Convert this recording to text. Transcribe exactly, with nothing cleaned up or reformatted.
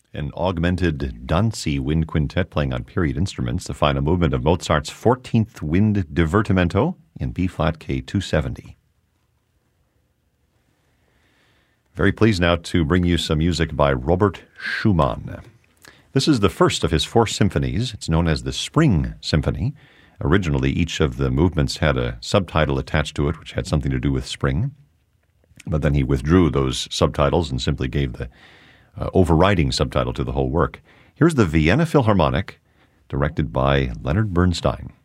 An augmented Danzi wind quintet playing on period instruments, the final movement of Mozart's fourteenth Wind Divertimento in B-flat K two seventy. Very pleased now to bring you some music by Robert Schumann. This is the first of his four symphonies. It's known as the Spring Symphony. Originally, each of the movements had a subtitle attached to it, which had something to do with spring. But then he withdrew those subtitles and simply gave the Uh, overriding subtitle to the whole work. Here's the Vienna Philharmonic, directed by Leonard Bernstein.